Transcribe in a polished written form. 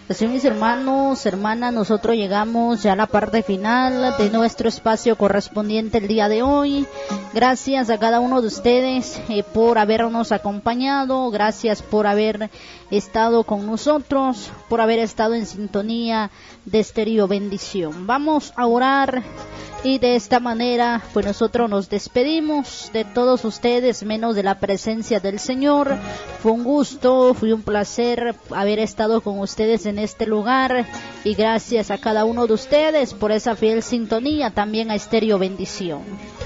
Así, mis hermanos, hermanas, nosotros llegamos ya a la parte final de nuestro espacio correspondiente el día de hoy. Gracias a cada uno de ustedes por habernos acompañado, gracias por haber estado con nosotros, por haber estado en sintonía de Estéreo Bendición. Vamos a orar y de esta manera pues nosotros nos despedimos de todos ustedes, menos de la presencia del Señor. Fue un gusto, fue un placer haber estado con ustedes en este lugar, y gracias a cada uno de ustedes por esa fiel sintonía también a Estéreo Bendición.